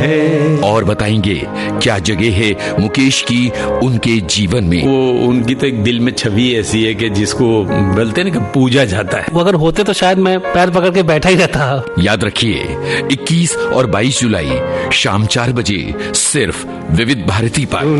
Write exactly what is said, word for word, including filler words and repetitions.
और बताएंगे क्या जगह है मुकेश की उनके जीवन में। वो उनकी तो एक दिल में छवि ऐसी है कि जिसको बोलते हैं ना कि पूजा जाता है। वो अगर होते तो शायद मैं पैर पकड़ के बैठा ही रहता। याद रखिए इक्कीस और बाईस जुलाई शाम चार बजे सिर्फ विविध भारती पर।